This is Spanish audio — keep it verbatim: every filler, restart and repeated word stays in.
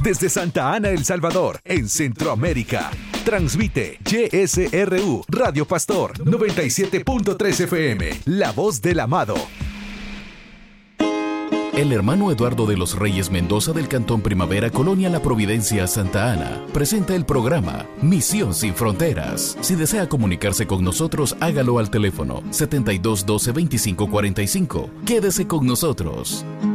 Desde Santa Ana, El Salvador, en Centroamérica. Transmite Y S R U Radio Pastor noventa y siete punto tres F M, la voz del amado. El hermano Eduardo de los Reyes Mendoza del Cantón Primavera, Colonia La Providencia, Santa Ana, presenta el programa Misión Sin Fronteras. Si desea comunicarse con nosotros, hágalo al teléfono setenta y dos doce veinticinco cuarenta y cinco. Quédese con nosotros.